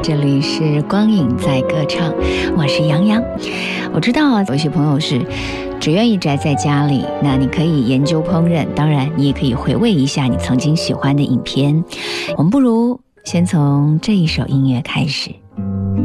这里是光影在歌唱，我是杨洋。我知道有些朋友是只愿意宅在家里，那你可以研究烹饪，当然你也可以回味一下你曾经喜欢的影片。我们不如先从这一首音乐开始。